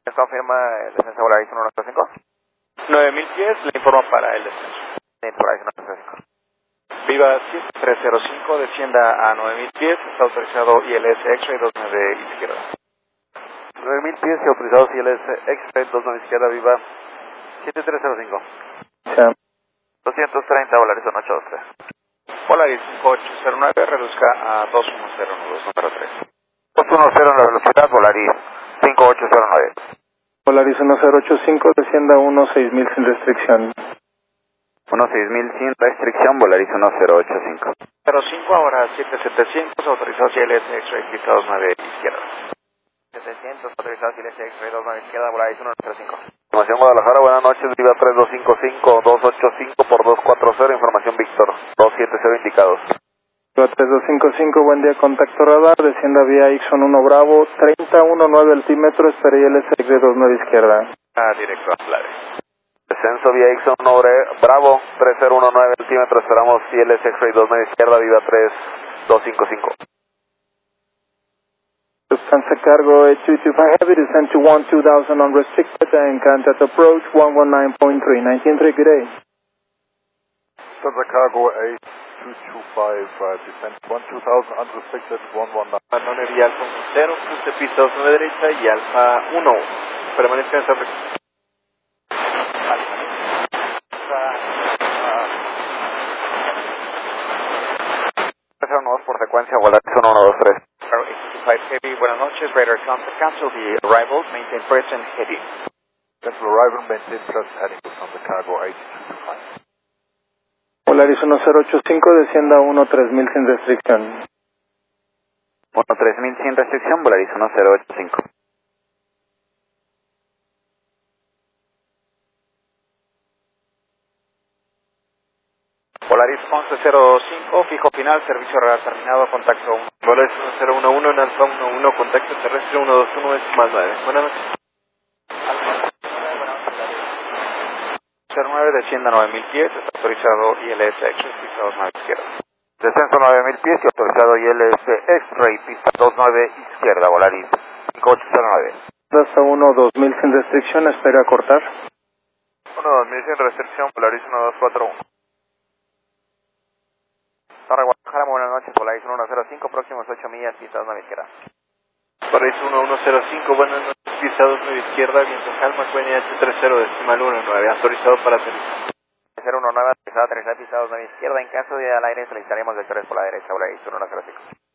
Confirma el descenso Volaris 195. 9000 pies, le informa para el descenso. Volaris 195. Viva 7305, descienda a 9000 pies, está autorizado ILS X-Ray 29 izquierda. 9000 pies y autorizados ILS X-Ray 29 izquierda, Viva 7305. Sí. 230 Volaris 183. Volaris 5809, reduzca a 210 número 3. 210 en la velocidad, Volaris 5809. Volaris 1085, descienda a 16000 sin restricción. 16000 sin restricción, Volaris 1085. 05, ahora 7700, autorizados ILS X-Ray pista 29 izquierda. 700 autorizados ILS X-Ray 29 izquierda, Volaris 195. Información Guadalajara, buenas noches, Viva 3255, 285 por 240, información Víctor, 270 indicados. Viva 3255, buen día, contacto radar, descienda vía Ixon 1 Bravo, 3019 altímetro, espera ILS X-Ray 29 izquierda. Directo a Polaris. Descenso vía Ixon 1 Bravo, 3019 altímetro, esperamos ILS X-Ray 29 izquierda, Viva 3255. Lufthansa Cargo 8225 Heavy, descend to 12000 unrestricted and contact approach 119.3, 193, good day. Lufthansa Cargo 8225, descend 1000 unrestricted 119. Manone vía Alfa 10, cruce pista 29 derecha y Alfa 1. Permanezca en esta frecuencia. 302 por secuencia, Volaris 1123. 825 Heavy, buenas noches, radar contact, cancel the arrival, maintain present heading. Cancel arrival, maintain present heading, Lufthansa Cargo 8225. Volaris 1085, descienda a 13000 sin restricción. 13000 sin restricción, Volaris 1085. Volaris 1105, fijo final, servicio radar terminado, contacto 1. Volaris 1011 en Alfa 11, contacto terrestre 121 decimal 9. Buenas noches. Alfa 09, descienda 9000 pies, está autorizado ILS X-Ray, pista 29 izquierda. Descenso 9000 pies y autorizado ILS X-Ray, pista 29 izquierda, Volaris 5809. Hasta 12000 sin restricción, espera cortar. 12000 sin restricción, Volaris 1241. Torre Guadalajara, buenas noches, Volaris 105, próximos 8 millas, pista 29 izquierda. Volaris 1105, buenas noches, pista 29 izquierda, viento calma, QNH 30 decimal 19, autorizado para aterrizar. 019, autorizado aterrizar, pista 29 izquierda, en caso de al aire solicitaremos vectores por la derecha, Volaris 105.